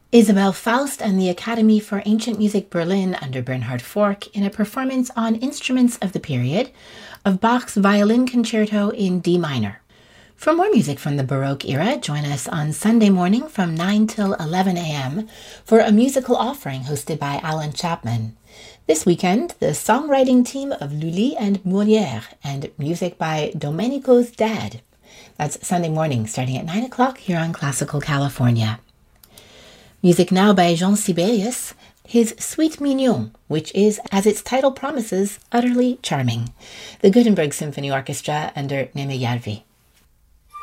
Isabel Faust and the Academy for Ancient Music Berlin under Bernhard Fork in a performance on instruments of the period of Bach's Violin Concerto in D minor. For more music from the Baroque era, join us on Sunday morning from 9 till 11 a.m. for a musical offering hosted by Alan Chapman. This weekend, the songwriting team of Lully and Molière and music by Domenico's dad. That's Sunday morning starting at 9 o'clock here on Classical California. Music now by Jean Sibelius, his Suite Mignon, which is, as its title promises, utterly charming. The Gutenberg Symphony Orchestra under Neme Järvi.